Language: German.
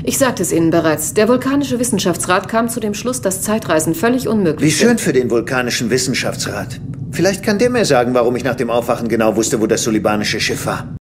Ich sagte es Ihnen bereits. Der Vulkanische Wissenschaftsrat kam zu dem Schluss, dass Zeitreisen völlig unmöglich sind. Wie schön für den Vulkanischen Wissenschaftsrat. Vielleicht kann der mir sagen, warum ich nach dem Aufwachen genau wusste, wo das sulibanische Schiff war.